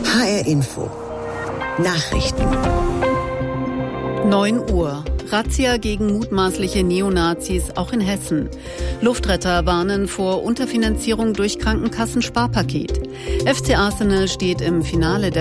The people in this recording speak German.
HR Info. Nachrichten. 9 Uhr. Razzia gegen mutmaßliche Neonazis, auch in Hessen. Luftretter warnen vor Unterfinanzierung durch Krankenkassensparpaket. FC Arsenal steht im Finale der